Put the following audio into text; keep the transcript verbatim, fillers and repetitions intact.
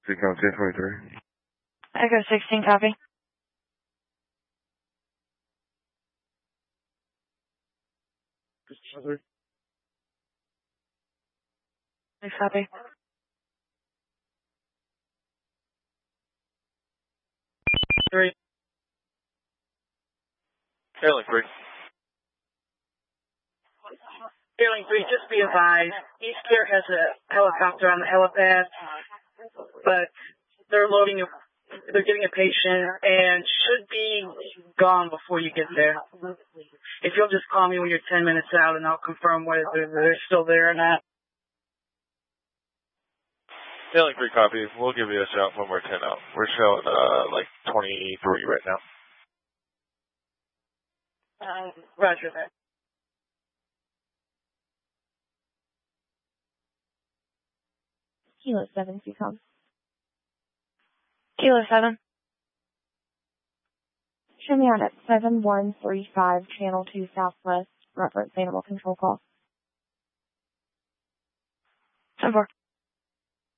Recon ten twenty-three. Echo sixteen, copy. Six, copy. Three. Failing three. Failing three, just be advised, East Care has a helicopter on the helipad, but they're loading a, they're getting a patient and should be gone before you get there. If you'll just call me when you're ten minutes out and I'll confirm whether they're still there or not. Failing three, copy. We'll give you a shout when we're ten out. We're showing, uh, like twenty-three right now. Um, roger that. Kilo seven, C COM. Kilo seven. Show me out at seven one three five, channel two southwest, reference animal control call. ten four.